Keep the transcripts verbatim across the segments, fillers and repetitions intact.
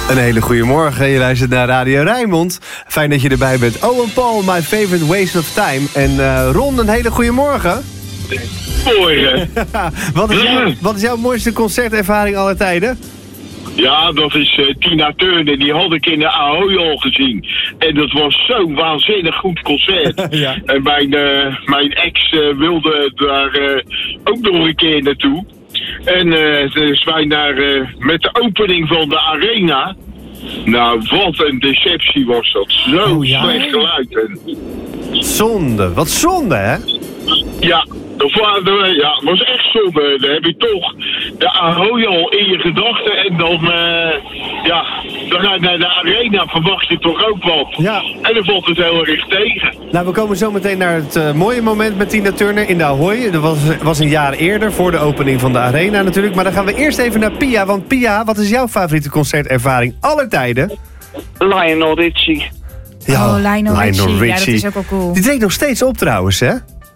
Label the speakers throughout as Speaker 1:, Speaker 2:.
Speaker 1: Een hele goede morgen. Je luistert naar Radio Rijnmond. Fijn dat je erbij bent. Owen Paul, My Favorite Waste of Time. En uh, Ron, een hele goede morgen.
Speaker 2: Morgen.
Speaker 1: wat, is jouw, wat is jouw mooiste concertervaring aller tijden?
Speaker 2: Ja, dat is uh, Tina Turner. Die had ik in de Ahoy al gezien. En dat was zo'n waanzinnig goed concert. ja. En mijn, uh, mijn ex uh, wilde daar uh, ook nog een keer naartoe. En uh, dus wij naar, uh, met de opening van de arena. Nou, wat een deceptie was dat. Zo oh, ja? slecht geluid. En...
Speaker 1: Zonde, wat zonde, hè?
Speaker 2: Ja, dat was, ja, het was echt zonde. Dan heb je toch de Ahoy al in je gedachten. En dan, uh, ja, dan ga je naar de arena, verwacht je toch ook wat.
Speaker 1: Ja.
Speaker 2: En dan valt het heel erg tegen.
Speaker 1: Nou, we komen zo meteen naar het uh, mooie moment met Tina Turner in de Ahoy. Dat was, was een jaar eerder, voor de opening van de arena natuurlijk. Maar dan gaan we eerst even naar Pia. Want Pia, wat is jouw favoriete concertervaring aller tijden?
Speaker 3: Lionel Richie.
Speaker 4: Ja, oh, Lionel, Lionel Richie.
Speaker 1: Richie.
Speaker 4: Ja, dat is ook wel cool.
Speaker 1: Die treedt nog steeds op trouwens, hè?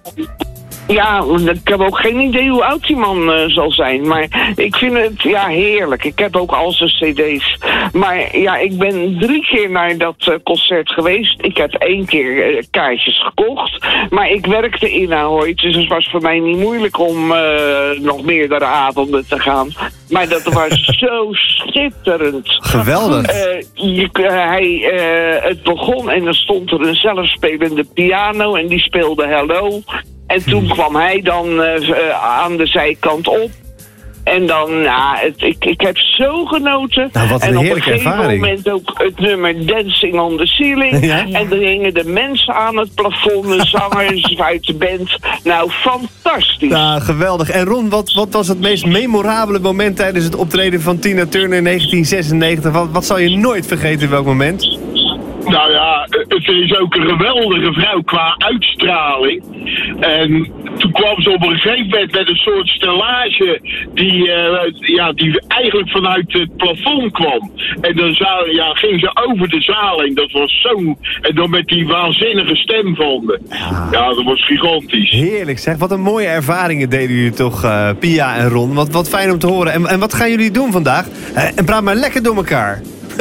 Speaker 3: Ja, ik heb ook geen idee hoe oud die man uh, zal zijn. Maar ik vind het ja heerlijk. Ik heb ook al zijn cd's. Maar ja, ik ben drie keer naar dat uh, concert geweest. Ik heb één keer uh, kaartjes gekocht. Maar ik werkte in Ahoy. Dus het was voor mij niet moeilijk om uh, nog meerdere avonden te gaan. Maar dat was zo schitterend.
Speaker 1: Geweldig.
Speaker 3: Uh, je, uh, hij, uh, het begon en dan stond er een zelfspelende piano en die speelde Hello. En toen kwam hij dan uh, aan de zijkant op. En dan, ja, het, ik, ik heb zo genoten.
Speaker 1: Nou, wat een
Speaker 3: en op
Speaker 1: heerlijke
Speaker 3: een gegeven
Speaker 1: ervaring.
Speaker 3: moment ook het nummer Dancing on the Ceiling.
Speaker 1: Ja?
Speaker 3: Ja. En er hingen de mensen aan het plafond, de zangers uit de band. Nou, fantastisch.
Speaker 1: Nou, geweldig. En Ron, wat, wat was het meest memorabele moment tijdens het optreden van Tina Turner in negentien zesennegentig? Wat, wat zal je nooit vergeten, welk moment?
Speaker 2: Nou ja, het is ook een geweldige vrouw qua uitstraling. En toen kwam ze op een gegeven moment met een soort stellage die, uh, ja, die eigenlijk vanuit het plafond kwam. En dan zou, ja, ging ze over de zaal en dat was zo... En dan met die waanzinnige stem van me. Ja, ja dat was gigantisch.
Speaker 1: Heerlijk zeg, wat een mooie ervaringen deden jullie toch, uh, Pia en Ron. Wat, wat fijn om te horen. En, en wat gaan jullie doen vandaag? Uh, en praat maar lekker door elkaar.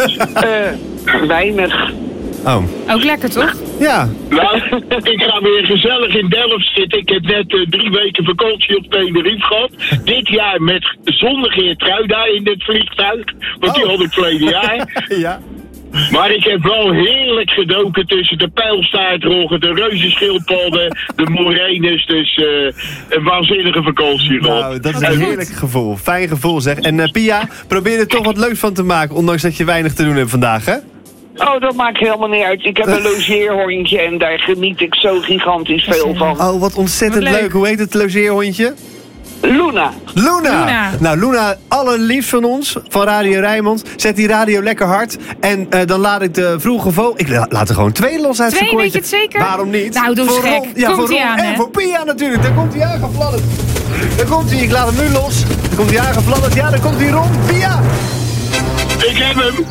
Speaker 3: uh, weinig.
Speaker 1: Oh.
Speaker 4: Ook lekker, toch?
Speaker 1: Ja.
Speaker 2: Nou, ik ga weer gezellig in Delft zitten. Ik heb net uh, drie weken vakantie op Tenerife gehad. Dit jaar met zonder Geertruida in dit vliegtuig. Want oh. die had ik verleden jaar.
Speaker 1: Ja.
Speaker 2: Maar ik heb wel heerlijk gedoken tussen de pijlstaartroggen, de reuzenschildpadden, de morenes. Dus uh, een waanzinnige vakantie gehad.
Speaker 1: Nou, dat is een heerlijk gevoel. Fijn gevoel zeg. En uh, Pia, probeer er toch wat leuks van te maken. Ondanks dat je weinig te doen hebt vandaag, hè?
Speaker 3: Oh, dat maakt helemaal niet uit. Ik heb een logeerhondje en daar geniet ik zo gigantisch veel van.
Speaker 1: Oh, wat ontzettend wat leuk. leuk. Hoe heet het logeerhondje?
Speaker 3: Luna.
Speaker 1: Luna.
Speaker 4: Luna. Nou,
Speaker 1: Luna, allerliefst van ons, van Radio Rijnmond. Zet die radio lekker hard. En uh, dan laat ik de vroege vogel... Ik la laat er gewoon twee los uit zijn
Speaker 4: Twee, weet je het zeker?
Speaker 1: Waarom niet?
Speaker 4: Nou, doe eens gek.
Speaker 1: Ron, ja,
Speaker 4: komt
Speaker 1: voor
Speaker 4: hij aan,
Speaker 1: En
Speaker 4: hè?
Speaker 1: voor Pia natuurlijk. Daar komt hij aangefladderd. Daar komt hij. Ik laat hem nu los. Daar komt hij aangefladderd. Ja, daar komt hij Ron. Pia.
Speaker 2: Ik heb hem.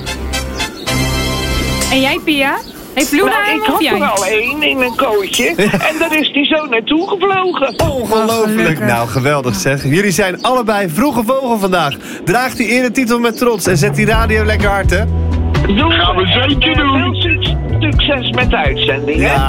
Speaker 4: En jij, Pia? Heeft Luna
Speaker 3: nou,
Speaker 4: hem
Speaker 3: ik
Speaker 4: of
Speaker 3: had
Speaker 4: jij?
Speaker 3: er al één in een kootje. En daar is die zo naartoe gevlogen.
Speaker 1: Ongelooflijk. Oh, nou, geweldig zeg. Jullie zijn allebei vroege vogel vandaag. Draagt die eretitel met trots en zet die radio lekker hard, hè?
Speaker 3: Doe,
Speaker 2: gaan we zeker doen.
Speaker 3: Veel succes met de uitzending, hè?
Speaker 1: Ja.